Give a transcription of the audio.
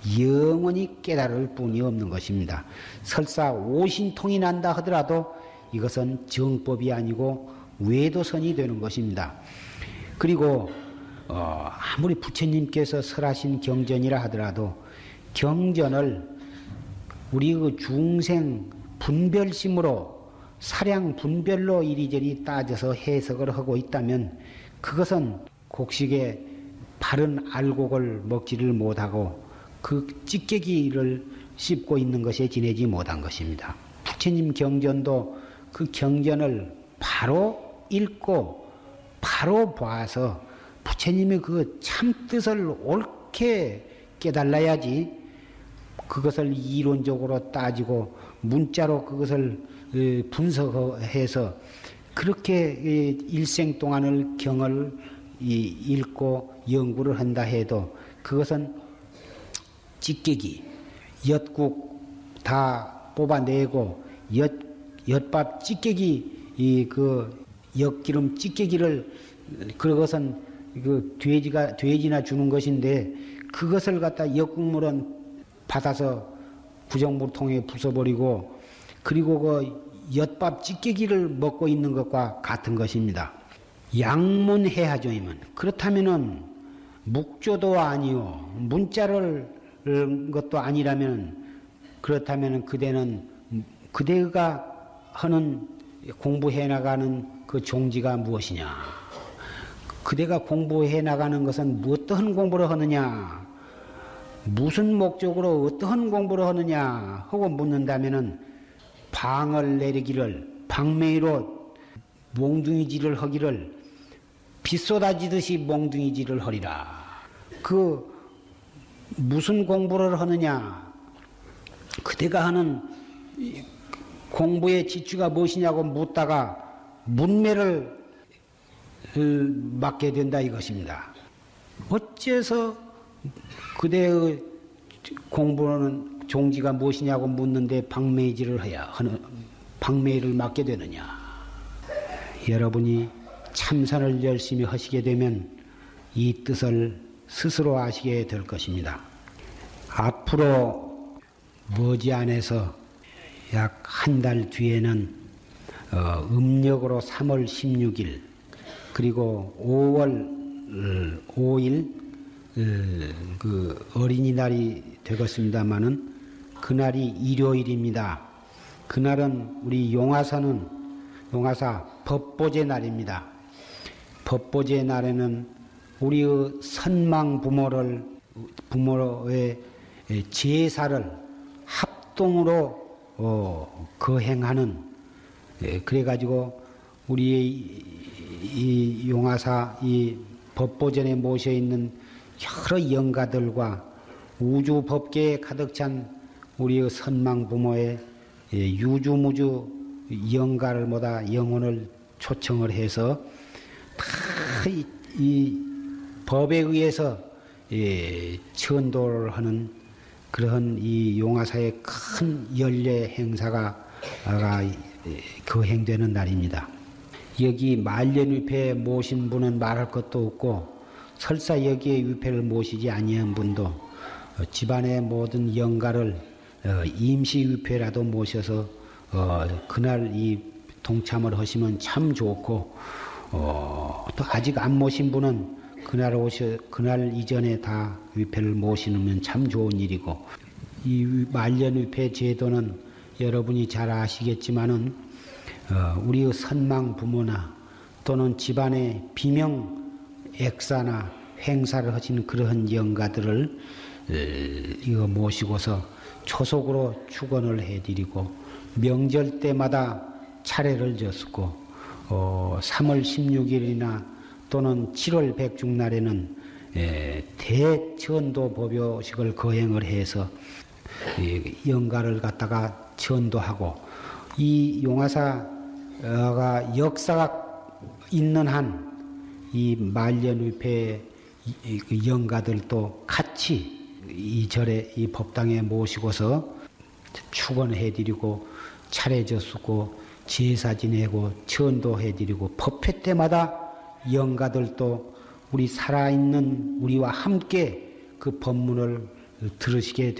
영원히 깨달을 뿐이 없는 것입니다. 설사 오신통이 난다 하더라도 이것은 정법이 아니고 외도선이 되는 것입니다. 그리고 아무리 부처님께서 설하신 경전이라 하더라도 경전을 우리 그 중생 분별심으로 사량 분별로 이리저리 따져서 해석을 하고 있다면 그것은 곡식에 바른 알곡을 먹지를 못하고 그 찌개기를 씹고 있는 것에 지내지 못한 것입니다. 부처님 경전도 그 경전을 바로 읽고 바로 봐서 부처님의 그 참뜻을 옳게 깨달아야지 그것을 이론적으로 따지고 문자로 그것을 분석해서 그렇게 일생 동안을 경을 읽고 연구를 한다 해도 그것은 찌개기, 엿국 다 뽑아내고 엿밥 찌개기 그 엿기름 찌개기를 그것은 그 돼지나 주는 것인데 그것을 갖다 엿국물은 받아서 부정물통에 부숴버리고 그리고 그 엿밥 찌개기를 먹고 있는 것과 같은 것입니다. 양문해하죠이면 그렇다면은 묵조도 아니요 문자를 것도 아니라면 그렇다면은 그대가 하는 공부해 나가는 그 종지가 무엇이냐? 그대가 공부해 나가는 것은 어떠한 공부를 하느냐? 무슨 목적으로 어떠한 공부를 하느냐? 하고 묻는다면은 방을 내리기를 방매이로 몽둥이질을 하기를 빗 쏟아지듯이 몽둥이질을 하리라. 그 무슨 공부를 하느냐? 그대가 하는 공부의 지추가 무엇이냐고 묻다가 문매를 맞게 된다 이것입니다. 어째서 그대의 공부는 종지가 무엇이냐고 묻는데 방매질을 맞게 되느냐? 여러분이 참선을 열심히 하시게 되면 이 뜻을 스스로 아시게 될 것입니다. 앞으로 머지않아서 약 한 달 뒤에는 음력으로 3월 16일 그리고 5월 5일 그 어린이날이 되겠습니다마는 그날이 일요일입니다. 그날은 우리 용화사 법보제 날입니다. 법보제 날에는 우리의 선망 부모의 제사를 합동으로 거행하는 그래가지고 우리의 이 용화사 이 법보전에 모셔 있는 여러 영가들과 우주 법계에 가득 찬 우리의 선망 부모의 유주무주 영가를 모다 영혼을 초청을 해서 다 이 법에 의해서 천도를 하는 그러한 이 용화사의 큰 연례 행사가 거행되는 날입니다. 여기 말년위패에 모신 분은 말할 것도 없고 설사 여기에 위패를 모시지 아니한 분도 집안의 모든 영가를 임시위패라도 모셔서 그날 이 동참을 하시면 참 좋고 또 아직 안 모신 분은 그날 이전에 다 위패를 모시면 참 좋은 일이고 이 말년위패 제도는 여러분이 잘 아시겠지만은 우리의 선망 부모나 또는 집안의 비명 액사나 행사를 하신 그러한 영가들을 이거 모시고서 초속으로 축원을 해드리고 명절 때마다 차례를 졌고 3월 16일이나 또는 7월 백중날에는 대천도 법요식을 거행을 해서 영가를 갖다가 천도하고 이 용화사가 역사가 있는 한 이 말년위패 영가들도 같이 이 절에 이 법당에 모시고서 축원해드리고 차례졌고 제사 지내고 천도해드리고 법회 때마다 영가들도 우리 살아있는 우리와 함께 그 법문을 들으시게